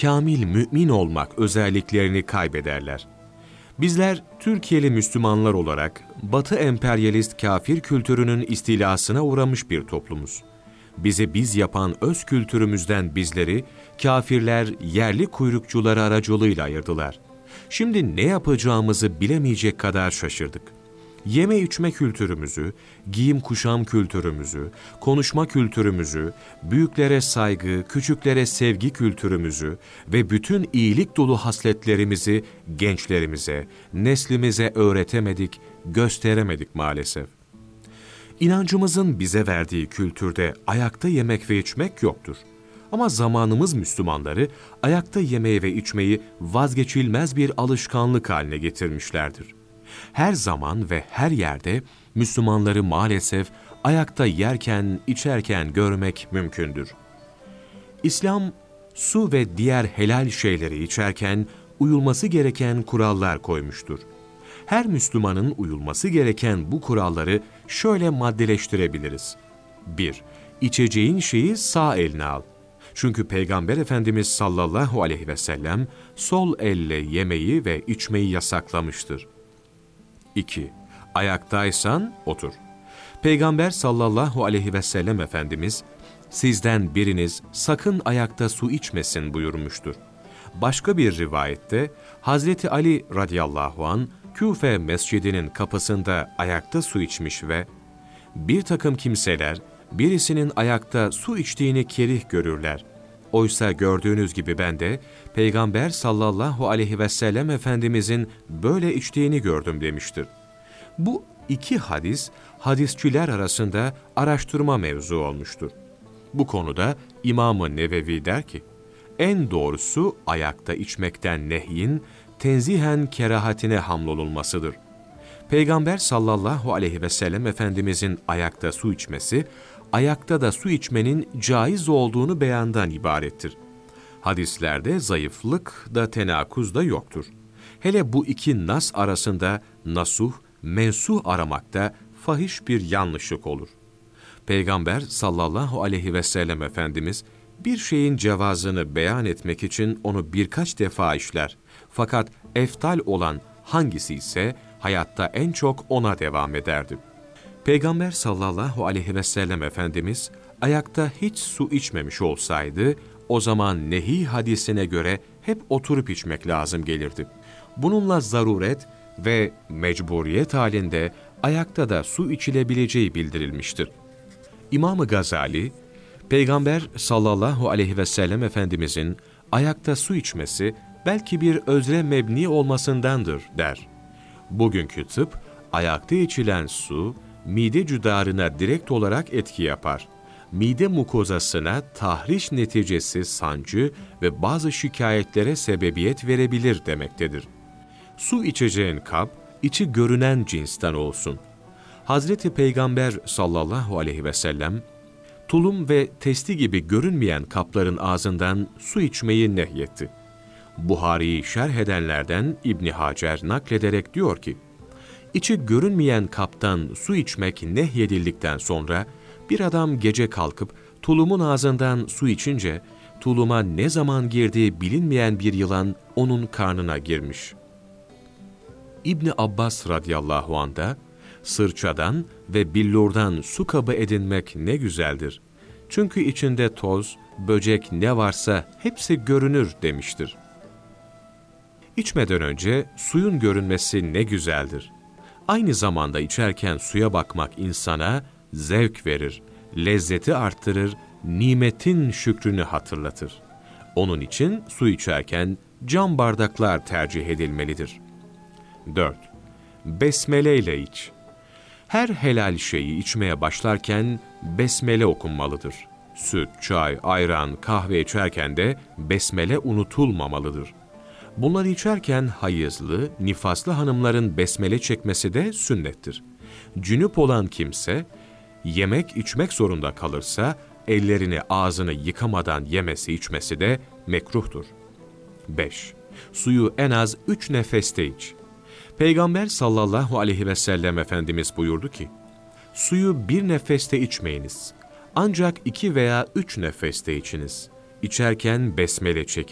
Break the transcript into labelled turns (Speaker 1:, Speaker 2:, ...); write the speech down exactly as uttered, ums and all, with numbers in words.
Speaker 1: kamil mümin olmak özelliklerini kaybederler. Bizler Türkiye'li Müslümanlar olarak Batı emperyalist kafir kültürünün istilasına uğramış bir toplumuz. Bizi biz yapan öz kültürümüzden bizleri kafirler yerli kuyrukçuları aracılığıyla ayırdılar. Şimdi ne yapacağımızı bilemeyecek kadar şaşırdık. Yeme içme kültürümüzü, giyim kuşam kültürümüzü, konuşma kültürümüzü, büyüklere saygı, küçüklere sevgi kültürümüzü ve bütün iyilik dolu hasletlerimizi gençlerimize, neslimize öğretemedik, gösteremedik maalesef. İnancımızın bize verdiği kültürde ayakta yemek ve içmek yoktur. Ama zamanımız Müslümanları ayakta yemeği ve içmeyi vazgeçilmez bir alışkanlık haline getirmişlerdir. Her zaman ve her yerde Müslümanları maalesef ayakta yerken, içerken görmek mümkündür. İslam, su ve diğer helal şeyleri içerken uyulması gereken kurallar koymuştur. Her Müslümanın uyulması gereken bu kuralları şöyle maddeleştirebiliriz. bir. İçeceğin şeyi sağ eline al. Çünkü Peygamber Efendimiz sallallahu aleyhi ve sellem sol elle yemeyi ve içmeyi yasaklamıştır. iki. Ayaktaysan otur. Peygamber sallallahu aleyhi ve sellem Efendimiz, sizden biriniz sakın ayakta su içmesin buyurmuştur. Başka bir rivayette Hazreti Ali radıyallahu an Küfe mescidinin kapısında ayakta su içmiş ve bir takım kimseler birisinin ayakta su içtiğini kerih görürler. Oysa gördüğünüz gibi ben de Peygamber sallallahu aleyhi ve sellem Efendimizin böyle içtiğini gördüm demiştir. Bu iki hadis hadisçiler arasında araştırma mevzu olmuştur. Bu konuda İmam-ı Nevevi der ki, en doğrusu ayakta içmekten nehyin tenzihen kerahatine hamlolunmasıdır. Peygamber sallallahu aleyhi ve sellem Efendimizin ayakta su içmesi, ayakta da su içmenin caiz olduğunu beyandan ibarettir. Hadislerde zayıflık da tenakuz da yoktur. Hele bu iki nas arasında nasuh, mensuh aramakta fahiş bir yanlışlık olur. Peygamber sallallahu aleyhi ve sellem Efendimiz bir şeyin cevazını beyan etmek için onu birkaç defa işler. Fakat eftal olan hangisi ise hayatta en çok ona devam ederdi. Peygamber sallallahu aleyhi ve sellem Efendimiz ayakta hiç su içmemiş olsaydı, o zaman nehi hadisine göre hep oturup içmek lazım gelirdi. Bununla zaruret ve mecburiyet halinde ayakta da su içilebileceği bildirilmiştir. İmam-ı Gazali, Peygamber sallallahu aleyhi ve sellem Efendimizin ayakta su içmesi belki bir özre mebni olmasındandır der. Bugünkü tıp, ayakta içilen su, mide cüdarına direkt olarak etki yapar. Mide mukozasına tahriş neticesi sancı ve bazı şikayetlere sebebiyet verebilir demektedir. Su içeceğin kap, içi görünen cinsten olsun. Hazreti Peygamber sallallahu aleyhi ve sellem, tulum ve testi gibi görünmeyen kapların ağzından su içmeyi nehyetti. Buhari'yi şerh edenlerden İbn Hacer naklederek diyor ki, İçi görünmeyen kaptan su içmek nehyedildikten sonra bir adam gece kalkıp tulumun ağzından su içince tuluma ne zaman girdiği bilinmeyen bir yılan onun karnına girmiş. İbni Abbas radıyallahu anh da sırçadan ve billurdan su kabı edinmek ne güzeldir. Çünkü içinde toz, böcek ne varsa hepsi görünür demiştir. İçmeden önce suyun görünmesi ne güzeldir. Aynı zamanda içerken suya bakmak insana zevk verir, lezzeti arttırır, nimetin şükrünü hatırlatır. Onun için su içerken cam bardaklar tercih edilmelidir. dört. Besmele ile iç. Her helal şeyi içmeye başlarken besmele okunmalıdır. Süt, çay, ayran, kahve içerken de besmele unutulmamalıdır. Bunları içerken hayızlı, nifaslı hanımların besmele çekmesi de sünnettir. Cünüp olan kimse, yemek içmek zorunda kalırsa, ellerini ağzını yıkamadan yemesi içmesi de mekruhtur. beş. Suyu en az üç nefeste iç. Peygamber sallallahu aleyhi ve sellem Efendimiz buyurdu ki, suyu bir nefeste içmeyiniz, ancak iki veya üç nefeste içiniz. İçerken besmele çekiniz.